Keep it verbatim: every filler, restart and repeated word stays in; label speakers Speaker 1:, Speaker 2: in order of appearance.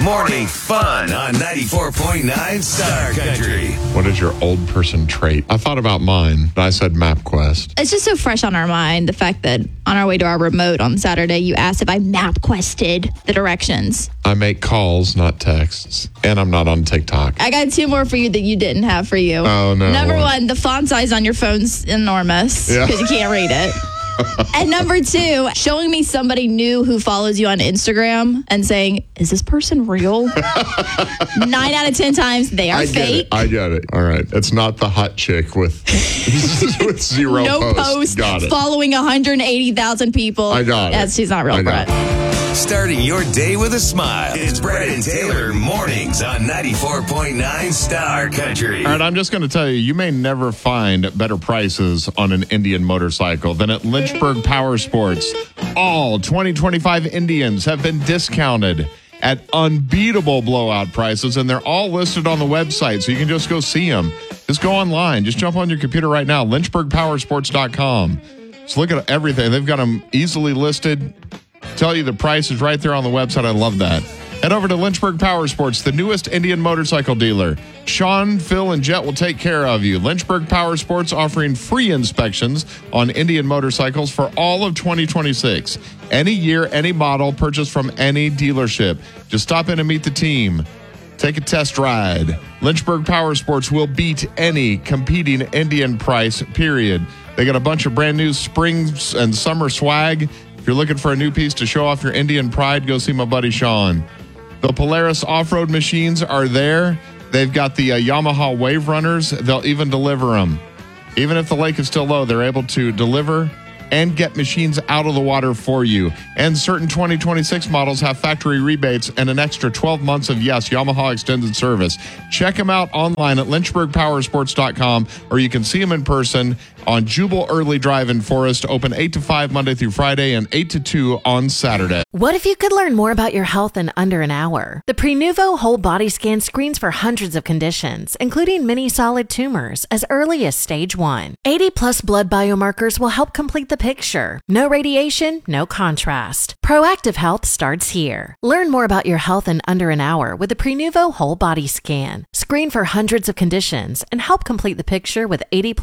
Speaker 1: Morning fun on ninety-four point nine Star Country.
Speaker 2: What is your old person trait? I thought about mine, but I said MapQuest.
Speaker 3: It's just so fresh on our mind, the fact that on our way to our remote on Saturday, you asked if I MapQuested the directions.
Speaker 2: I make calls, not texts, and I'm not on TikTok.
Speaker 3: I got two more for you that you didn't have for you.
Speaker 2: Oh, no.
Speaker 3: Number one, the font size on your phone's enormous because
Speaker 2: Yeah.
Speaker 3: you can't read it. And number two, showing me somebody new who follows you on Instagram and saying, is this person real? Nine out of ten times they are
Speaker 2: I get
Speaker 3: fake.
Speaker 2: it. I get it. All right. It's not the hot chick with, with zero
Speaker 3: No
Speaker 2: posts.
Speaker 3: post,
Speaker 2: Got it.
Speaker 3: following one hundred eighty thousand people.
Speaker 2: I got it.
Speaker 3: That's, she's not real,
Speaker 2: I got
Speaker 3: Brett.
Speaker 1: Starting your day with a smile. It's Brett and Taylor mornings on ninety-four point nine Star Country.
Speaker 2: All right, I'm just going to tell you, you may never find better prices on an Indian motorcycle than at Lynchburg Power Sports. All twenty twenty-five Indians have been discounted at unbeatable blowout prices, and they're all listed on the website, so you can just go see them. Just go online. Just jump on your computer right now, lynchburg power sports dot com. Just look at everything. They've got them easily listed. Tell you the price is right there on the website. I love that. Head over to Lynchburg Power Sports, the newest Indian motorcycle dealer. Sean, Phil, and Jet will take care of you. Lynchburg Power Sports offering free inspections on Indian motorcycles for all of twenty twenty-six. Any year, any model, purchased from any dealership. Just stop in and meet the team. Take a test ride. Lynchburg Power Sports will beat any competing Indian price, period. They got a bunch of brand new spring and summer swag. If you're looking for a new piece to show off your Indian pride, go see my buddy Sean. The Polaris off-road machines are there. They've got the uh, Yamaha Wave Runners. They'll even deliver them. Even if the lake is still low, they're able to deliver and get machines out of the water for you. And certain twenty twenty-six models have factory rebates and an extra twelve months of, yes, Yamaha extended service. Check them out online at lynchburg power sports dot com, or you can see them in person on Jubal Early Drive in Forest, open eight to five Monday through Friday and eight to two on Saturday.
Speaker 4: What if you could learn more about your health in under an hour? The Prenuvo Whole Body Scan screens for hundreds of conditions, including many solid tumors, as early as stage one. eighty plus blood biomarkers will help complete the picture. No radiation, no contrast. Proactive health starts here. Learn more about your health in under an hour with the Prenuvo Whole Body Scan. Screen for hundreds of conditions and help complete the picture with eighty